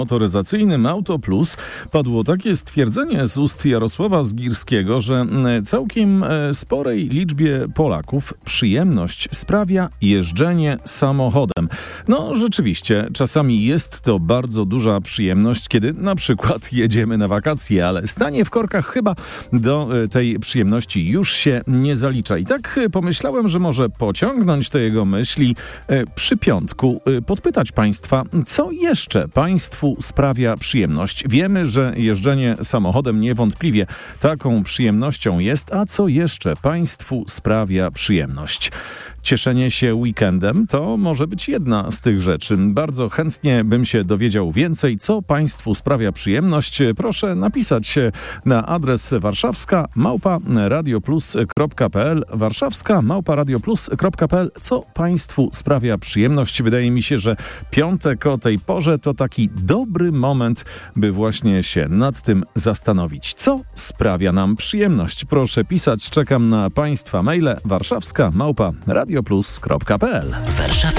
motoryzacyjnym Auto Plus padło takie stwierdzenie z ust Jarosława Zgirskiego, że całkiem sporej liczbie Polaków przyjemność sprawia jeżdżenie samochodem. No rzeczywiście, czasami jest to bardzo duża przyjemność, kiedy na przykład jedziemy na wakacje, ale stanie w korkach chyba do tej przyjemności już się nie zalicza. I tak pomyślałem, że może pociągnąć te jego myśli przy piątku, podpytać Państwa, co jeszcze Państwu sprawia przyjemność. Wiemy, że jeżdżenie samochodem niewątpliwie taką przyjemnością jest, a co jeszcze Państwu sprawia przyjemność? Cieszenie się weekendem to może być jedna z tych rzeczy. Bardzo chętnie bym się dowiedział więcej, co Państwu sprawia przyjemność. Proszę napisać na adres warszawska@radioplus.pl warszawska@radioplus.pl, co Państwu sprawia przyjemność. Wydaje mi się, że piątek o tej porze to taki dobry moment, by właśnie się nad tym zastanowić. Co sprawia nam przyjemność? Proszę pisać, czekam na Państwa maile warszawska@radioplus.pl.